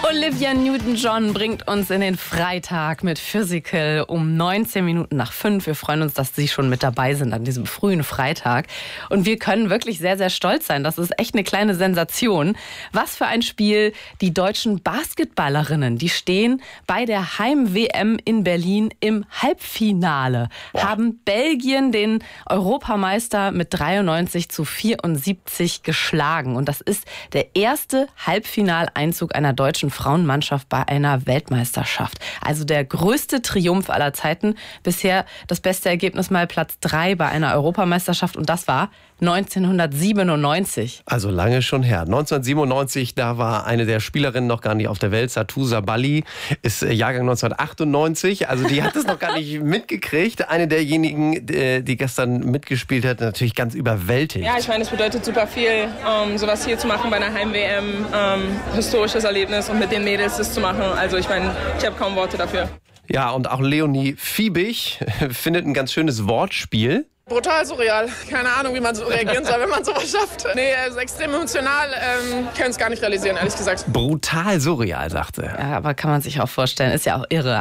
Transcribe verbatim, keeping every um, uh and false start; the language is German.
Olivia Newton-John bringt uns in den Freitag mit Physical um neunzehn Minuten nach fünf. Wir freuen uns, dass Sie schon mit dabei sind an diesem frühen Freitag. Und wir können wirklich sehr, sehr stolz sein. Das ist echt eine kleine Sensation. Was für ein Spiel. Die deutschen Basketballerinnen, die stehen bei der Heim-W M in Berlin im Halbfinale. Boah. Haben Belgien, den Europameister, mit dreiundneunzig zu vierundsiebzig geschlagen. Und das ist der erste Halbfinaleinzug einer deutschen Frauenmannschaft bei einer Weltmeisterschaft. Also der größte Triumph aller Zeiten. Bisher das beste Ergebnis mal Platz drei bei einer Europameisterschaft. Und das war neunzehnhundertsiebenundneunzig. Also lange schon her. neunzehnhundertsiebenundneunzig, da war eine der Spielerinnen noch gar nicht auf der Welt. Satou Sabally ist Jahrgang neunzehnhundertachtundneunzig. Also die hat das noch gar nicht mitgekriegt. Eine derjenigen, die gestern mitgespielt hat, natürlich ganz überwältigt. Ja, ich meine, es bedeutet super viel, um, sowas hier zu machen bei einer Heim-W M. Um, historisches Erlebnis und mit den Mädels das zu machen. Also ich meine, ich habe kaum Worte dafür. Ja, und auch Leonie Fiebig findet ein ganz schönes Wortspiel. Brutal surreal. Keine Ahnung, wie man so reagieren soll, wenn man sowas schafft. Nee, es ist extrem emotional. Ähm, können es gar nicht realisieren, ehrlich gesagt. Brutal surreal, sagt sie. Ja, aber kann man sich auch vorstellen. Ist ja auch irre.